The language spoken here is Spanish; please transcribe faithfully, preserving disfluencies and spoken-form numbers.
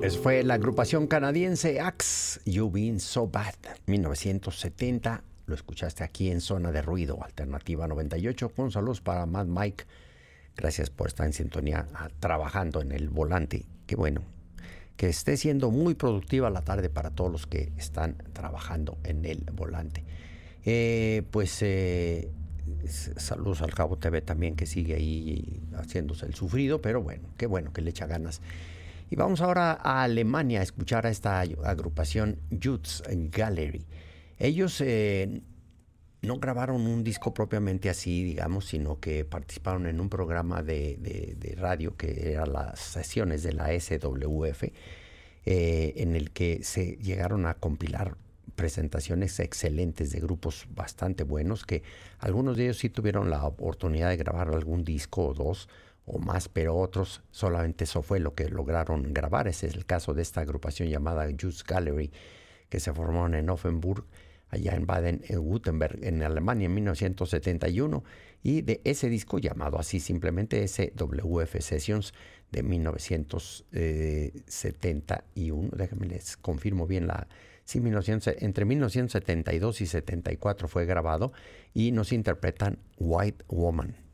Eso fue la agrupación canadiense Axe, You Been So Bad, mil novecientos setenta. Lo escuchaste aquí en Zona de Ruido, Alternativa noventa y ocho. Con saludos para Mad Mike. Gracias por estar en sintonía, ah, trabajando en el volante. Qué bueno. Que esté siendo muy productiva la tarde para todos los que están trabajando en el volante. Eh, pues eh, saludos al Cabo T V también, que sigue ahí haciéndose el sufrido, pero bueno, qué bueno que le echa ganas. Y vamos ahora a Alemania a escuchar a esta agrupación Youth Gallery. Ellos eh, no grabaron un disco propiamente así, digamos, sino que participaron en un programa de, de, de radio que eran las sesiones de la S W F, eh, en el que se llegaron a compilar presentaciones excelentes de grupos bastante buenos, que algunos de ellos sí tuvieron la oportunidad de grabar algún disco o dos o más, pero otros solamente eso fue lo que lograron grabar. Ese es el caso de esta agrupación llamada Youth Gallery, que se formaron en Offenburg, allá en Baden-Württemberg, en Alemania, en mil novecientos setenta y uno, y de ese disco llamado así simplemente S W F Sessions de mil novecientos setenta y uno. Déjenme les confirmo bien la... Sí, mil novecientos, entre mil novecientos setenta y dos y setenta y cuatro fue grabado, y nos interpretan White Woman.